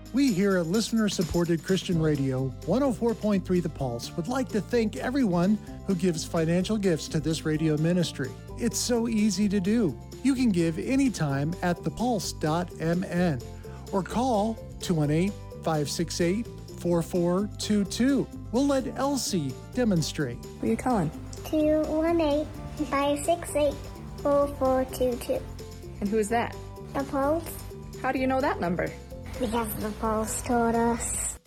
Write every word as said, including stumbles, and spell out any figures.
We here at listener-supported Christian Radio one oh four point three The Pulse would like to thank everyone who gives financial gifts to this radio ministry. It's so easy to do. You can give anytime at the pulse dot m n or call two one eight, five six eight, four four two two. We'll let Elsie demonstrate. Who are you calling? two one eight, five six eight, four four two two. And who's that? The Pulse, How do you know that number? because the Pulse told us.